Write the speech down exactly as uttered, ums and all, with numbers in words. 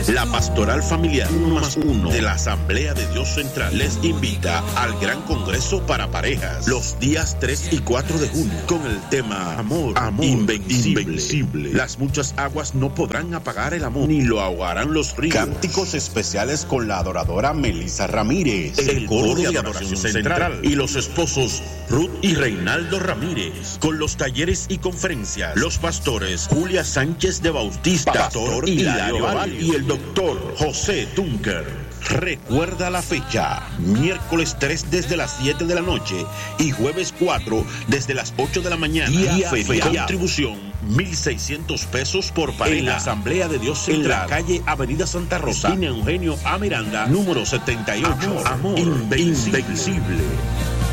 La Pastoral Familiar uno más uno de la Asamblea de Dios Central les invita al Gran Congreso para Parejas los días tres y cuatro de junio con el tema Amor, amor invencible. invencible. Las muchas aguas no podrán apagar el amor, ni lo ahogarán los ríos. Cánticos especiales con la adoradora Melissa Ramírez, el, el coro de adoración central, central y los esposos Ruth y Reinaldo Ramírez, con los talleres y conferencias, los pastores Julia Sánchez de Bautista, pastor Hilario Val y el doctor José Tunker. Recuerda la fecha, miércoles tres desde las siete de la noche y jueves cuatro desde las ocho de la mañana. Día feriado. Contribución mil seiscientos pesos por pareja. En la Asamblea de Dios Central, en la calle Avenida Santa Rosa, esquina Eugenio A. Miranda, número setenta y ocho. Amor, amor invencible. invencible.